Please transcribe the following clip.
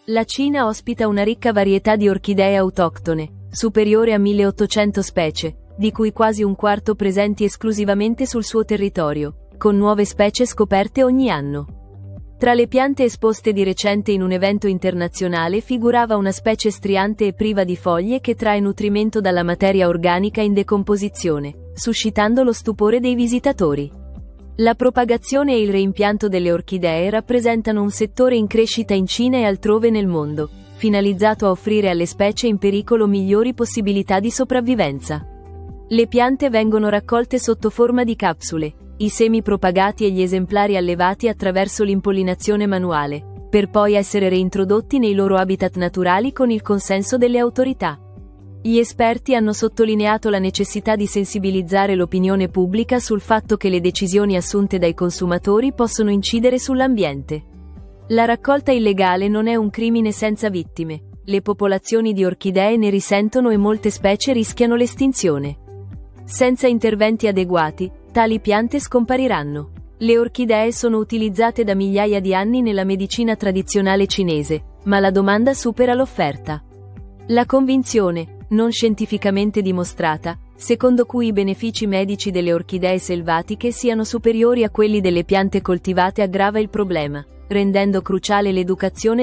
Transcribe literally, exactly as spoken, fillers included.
La Cina ospita una ricca varietà di orchidee autoctone, superiore a milleottocento specie, di cui quasi un quarto presenti esclusivamente sul suo territorio, con nuove specie scoperte ogni anno. Tra le piante esposte di recente in un evento internazionale figurava una specie striante e priva di foglie che trae nutrimento dalla materia organica in decomposizione, suscitando lo stupore dei visitatori. La propagazione e il reimpianto delle orchidee rappresentano un settore in crescita in Cina e altrove nel mondo, finalizzato a offrire alle specie in pericolo migliori possibilità di sopravvivenza. Le piante vengono raccolte sotto forma di capsule, i semi propagati e gli esemplari allevati attraverso l'impollinazione manuale, per poi essere reintrodotti nei loro habitat naturali con il consenso delle autorità. Gli esperti hanno sottolineato la necessità di sensibilizzare l'opinione pubblica sul fatto che le decisioni assunte dai consumatori possono incidere sull'ambiente. La raccolta illegale non è un crimine senza vittime. Le popolazioni di orchidee ne risentono e molte specie rischiano l'estinzione. Senza interventi adeguati, tali piante scompariranno. Le orchidee sono utilizzate da migliaia di anni nella medicina tradizionale cinese, ma la domanda supera l'offerta. La convinzione, non scientificamente dimostrata, secondo cui i benefici medici delle orchidee selvatiche siano superiori a quelli delle piante coltivate aggrava il problema, rendendo cruciale l'educazione